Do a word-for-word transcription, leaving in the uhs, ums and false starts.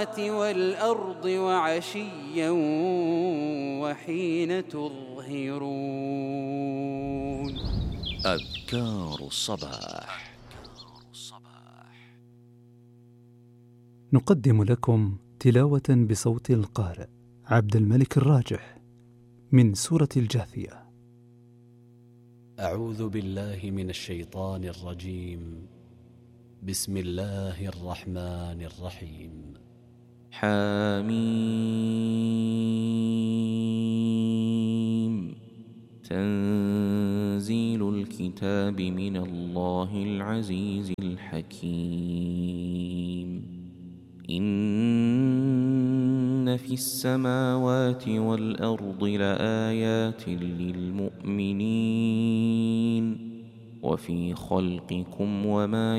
والأرض وعشيا وحين تظهرون. أذكار الصباح. نقدم لكم تلاوة بصوت القارئ عبد الملك الراجح من سورة الجاثية. أعوذ بالله من الشيطان الرجيم. بسم الله الرحمن الرحيم. حميم. تنزيل الكتاب من الله العزيز الحكيم. إن في السماوات والأرض لآيات للمؤمنين وفي خلقكم وما